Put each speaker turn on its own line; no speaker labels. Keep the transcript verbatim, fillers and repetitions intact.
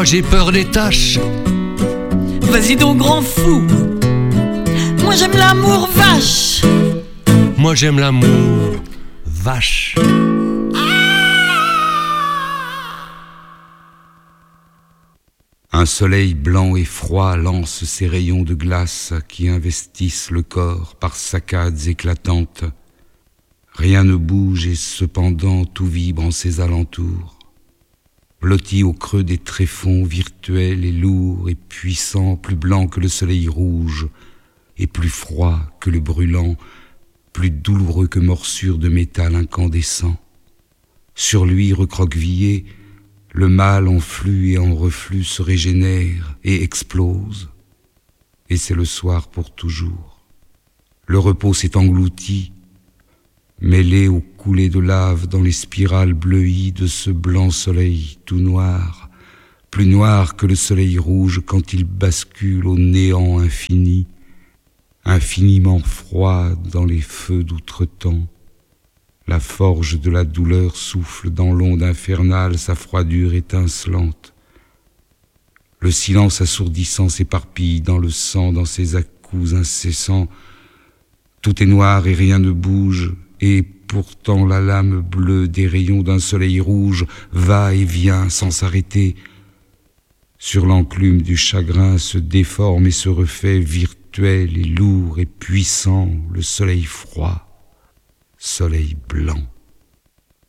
J'ai peur des taches.
Vas-y donc grand fou. Moi j'aime l'amour vache.
Moi j'aime l'amour vache.
Un soleil blanc et froid lance ses rayons de glace qui investissent le corps par saccades éclatantes. Rien ne bouge et cependant tout vibre en ses alentours. Blotti au creux des tréfonds virtuels et lourds et puissants, plus blanc que le soleil rouge et plus froid que le brûlant, plus douloureux que morsure de métal incandescent. Sur lui recroquevillé, le mal en flux et en reflux se régénère et explose, et c'est le soir pour toujours. Le repos s'est englouti, mêlé aux coulées de lave dans les spirales bleuies de ce blanc soleil tout noir, plus noir que le soleil rouge quand il bascule au néant infini, infiniment froid dans les feux d'outre-temps. La forge de la douleur souffle dans l'onde infernale sa froidure étincelante. Le silence assourdissant s'éparpille dans le sang, dans ses à-coups incessants. Tout est noir et rien ne bouge, et pourtant la lame bleue des rayons d'un soleil rouge va et vient sans s'arrêter. Sur l'enclume du chagrin se déforme et se refait virtuel et lourd et puissant le soleil froid, soleil blanc.